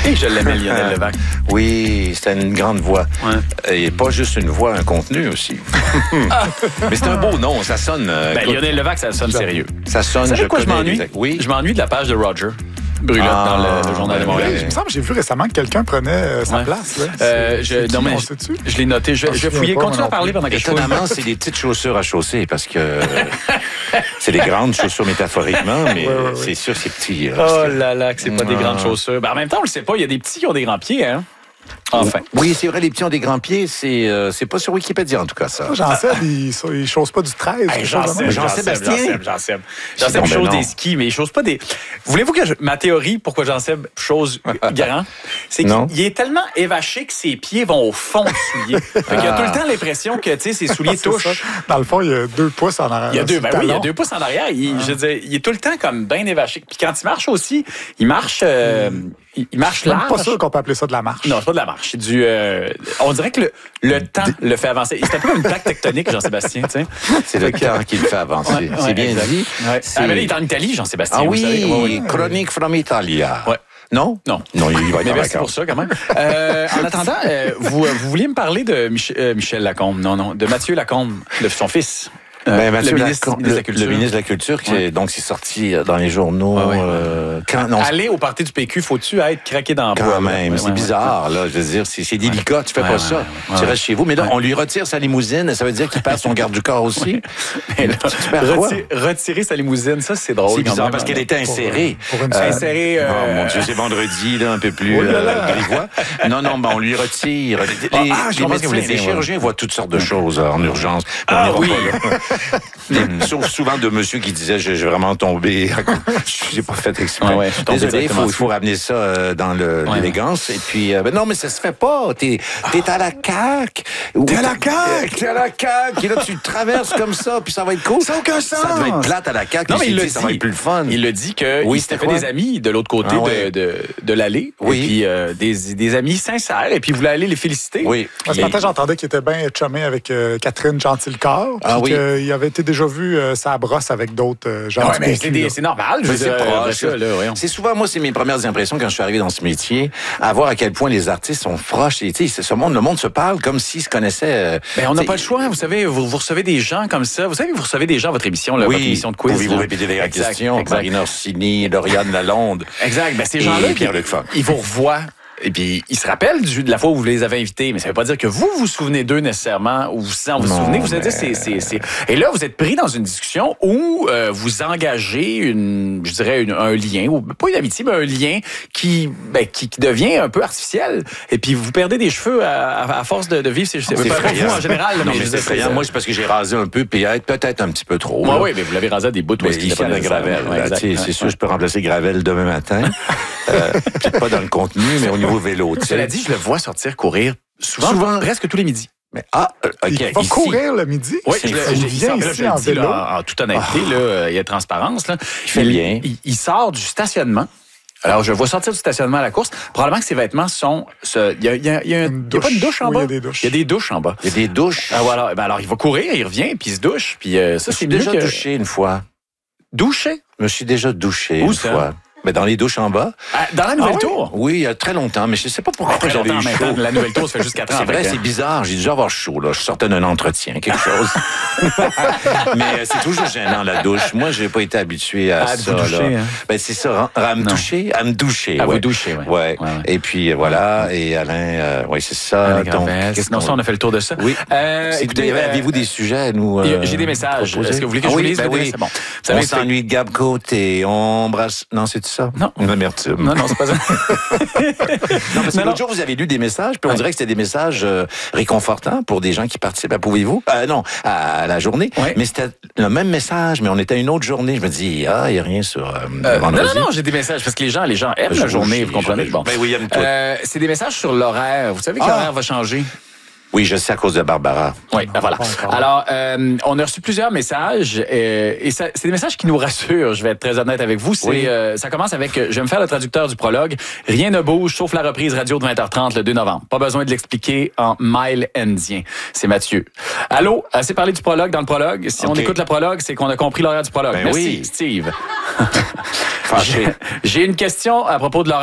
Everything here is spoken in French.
Je l'aimais, Lionel Levac. Oui, c'était une grande voix. Ouais. Et pas juste une voix, un contenu aussi. Mais c'est un beau nom, ça sonne... Lionel Levac, ça sonne sérieux. Ça sonne... Vous savez quoi, je m'ennuie? Oui. Je m'ennuie de la page de Roger Brulotte dans le Journal de Montréal. Il me semble que j'ai vu récemment que quelqu'un prenait sa place. Là. Je l'ai noté. Je vais fouiller. Continue à parler pendant que je fouille. Étonnamment, c'est des petites chaussures à chausser parce que c'est des grandes chaussures métaphoriquement, mais c'est sûr, c'est petit. Oh là là, que c'est pas des grandes chaussures. En même temps, on le sait pas, il y a des petits qui ont des grands pieds, hein? Enfin. Oui, c'est vrai, les petits ont des grands pieds. C'est pas sur Wikipédia, en tout cas, ça. Jean-Seb, il chausse pas du 13. Jean-Seb chose des skis, mais il chose pas des... Voulez-vous que ma théorie, pourquoi Jean-Seb chose grand, c'est qu'il est tellement évaché que ses pieds vont au fond du soulier. Fait qu'il a tout le temps l'impression que, ses souliers touchent. Dans le fond, il y a 2 pouces en arrière. Il y a 2 pouces en arrière. Je veux dire, il est tout le temps comme bien évaché. Puis quand il marche aussi, il marche... Il marche large. Je suis pas sûr qu'on peut appeler ça de la marche. Non, c'est pas de la marche. C'est du... on dirait que le temps le fait avancer. C'est un peu comme une plaque tectonique, Jean-Sébastien. Tu sais. C'est le temps qui le fait avancer. C'est bien dit. Ouais. Ah, mais là, il est en Italie, Jean-Sébastien. Ah oui, Chronique from Italia. Ouais. Non? Non, il va être mais en merci pour ça, quand même. En attendant, vous vouliez me parler de Michel Lacombe. Non, de Mathieu Lacombe, de son fils. Mathieu le ministre de la Culture. Le ministre de la Culture, donc c'est sorti dans les journaux. Aller au party du PQ, faut-tu être craqué dans le bois? Quand même, c'est bizarre, là. Je veux dire, c'est délicat, tu fais pas ça. Tu restes chez vous, mais là, on lui retire sa limousine, ça veut dire qu'il perd son garde du corps aussi. Mais là, retirer sa limousine, ça, c'est drôle. C'est bizarre, parce qu'elle était insérée. Insérée... Oh mon Dieu, c'est vendredi, là, un peu plus grivois. Non, on lui retire. Les chirurgiens voient toutes sortes de choses en urgence. Ah oui! Sauf souvent de monsieur qui disait j'ai vraiment tombé. J'ai pas fait exprès. Désolé, il faut ramener ça dans l'élégance. Et puis, non, mais ça se fait pas. T'es à la CAQ. T'es à la CAQ. T'es à la CAQ. Et là, tu traverses comme ça, puis ça va être cool. Ça n'a aucun sens. Ça devait être plate à la CAQ. Non, mais il le dit. Ça va être plus le fun. Il le dit qu'il s'était fait des amis de l'autre côté de l'allée. Oui. Et puis, des amis sincères. Et puis, il voulait aller les féliciter. Oui. Ce matin, j'entendais qu'il était bien chumé avec Catherine Gentilcorps. Ah oui. Il avait été déjà vu sa brosse avec d'autres gens. Oui, mais c'est normal. C'est souvent, moi, c'est mes premières impressions quand je suis arrivé dans ce métier, à voir à quel point les artistes sont proches. Et, le monde se parle comme s'ils se connaissaient. On n'a pas le choix. Vous savez, vous recevez des gens comme ça. Vous savez, vous recevez des gens à votre émission, votre émission de quiz. Pouvez-vous répéter les questions? Marina Orsini, Lauriane Lalonde. Exact. Ces gens-là, Pierre-Luc Funk. Ils vous revoient. Et puis, ils se rappellent de la fois où vous les avez invités, mais ça veut pas dire que vous vous souvenez d'eux nécessairement, ou vous vous souvenez, vous allez dire, Et là, vous êtes pris dans une discussion où vous engagez un lien, ou pas une amitié, mais un lien qui devient un peu artificiel. Et puis, vous perdez des cheveux à force de vivre ces cheveux. C'est pas vous en général. Non, mais c'est effrayant. Moi, c'est parce que j'ai rasé un peu, puis peut-être un petit peu trop. Oui, mais vous l'avez rasé à des bouts où il y a la Gravel. C'est sûr, je peux remplacer Gravel demain matin. Peut-être pas dans le contenu, mais au niveau vélo. Cela dit, je le vois sortir courir souvent presque tous les midis. Mais OK. Il va courir le midi? Oui, il vient ici en vélo. En toute honnêteté, il y a transparence. Là. Il fait bien. Il sort du stationnement. Alors, je le vois sortir du stationnement à la course. Probablement que ses vêtements sont... Il y a pas une douche en bas? Il y a des douches. Il y a des douches en bas. Il y a des douches? Voilà. Alors, il va courir, il revient, puis il se douche. Puis ça, c'est déjà douché une fois. Douché? Je me suis déjà douché une fois. Mais dans les douches en bas. Dans la Nouvelle Tour? Oui, il y a très longtemps, mais je ne sais pas pourquoi j'avais eu chaud. La Nouvelle Tour, ça fait juste 4 ans. C'est vrai, c'est bizarre. J'ai dû avoir chaud, là. Je sortais d'un entretien, quelque chose. Mais c'est toujours gênant, la douche. Moi, je n'ai pas été habitué à ça. Doucher, hein? C'est ça, à me doucher. À me doucher, vous doucher, oui. Ouais. Et puis, voilà. Et Alain, c'est ça. Donc, ça, on a fait le tour de ça. Oui. Écoutez, avez-vous des sujets à nous j'ai des messages. Est-ce que vous voulez que je vous lise? Oui. C'est bon. On s'ennuie de Gab Côté. On brasse... Non, c'est tout ça? Non. Non, c'est pas ça. Non, parce que l'autre jour, vous avez lu des messages, puis on dirait que c'était des messages réconfortants pour des gens qui participent, pouvez-vous? À la journée. Ouais. Mais c'était le même message, mais on était à une autre journée. Je me dis, il n'y a rien sur vendredi. Non, j'ai des messages, parce que les gens aiment la journée, vous comprenez? Bon. Ben oui, aiment tout. C'est des messages sur l'horaire. Vous savez que l'horaire va changer? Oui, je sais à cause de Barbara. Oui, voilà. Alors, on a reçu plusieurs messages et c'est des messages qui nous rassurent, je vais être très honnête avec vous. Ça commence avec « Je vais me faire le traducteur du prologue. Rien ne bouge sauf la reprise radio de 20h30 le 2 novembre. Pas besoin de l'expliquer en mile indien. » C'est Mathieu. Allô? Assez parlé du prologue dans le prologue. Si on écoute le prologue, c'est qu'on a compris l'horaire du prologue. Ben Merci, oui. Steve. Fâché. J'ai une question à propos de l'horaire.